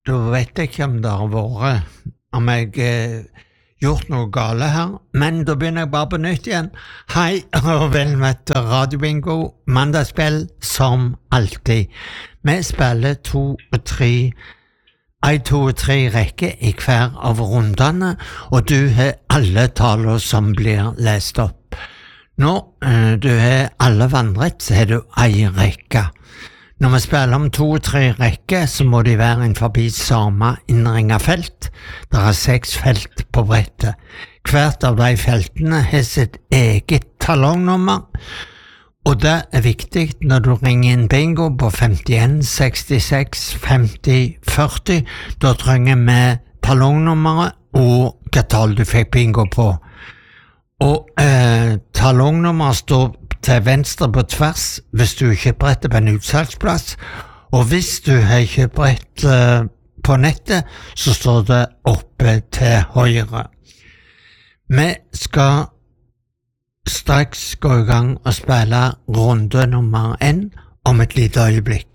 Da vet jeg ikke om det har vært, om jeg gjort noe gale her, men da begynner jeg bare på nytt igjen. Hei, og vel møtt til Radio Bingo, mandagsspill som alltid. Vi spiller 2 og 3 rekke i hver av rundene, og du har alle tallene som blir lest opp. Når du har alle vannrett, så har du en rekke. Når vi spiller om 2 og 3 rekker, så må de være innenfor samme innringet felt. Det er 6 felt på brettet. Hvert av de feltene har sitt eget talongnummer, og det er viktig når du ringer inn bingo på 51 66 50 40. Da trenger vi talongnummeret og hva tall du fikk bingo på. Og talongnummeret står til venstre på tvers hvis du kjøper brettet på en utsalgsplass, og hvis du har kjøpt brett på nettet, så står det oppe til høyre. Vi skal straks gå i gang og spille runde nummer 1 om et lite øyeblikk.